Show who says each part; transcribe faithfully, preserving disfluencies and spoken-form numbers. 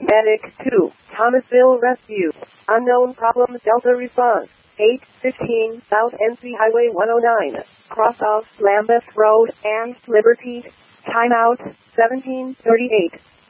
Speaker 1: Medic two, Thomasville Rescue. Unknown problem Delta response. eight fifteen South N C Highway one oh nine. Cross off Lambeth Road and Liberty. Timeout seventeen thirty-eight.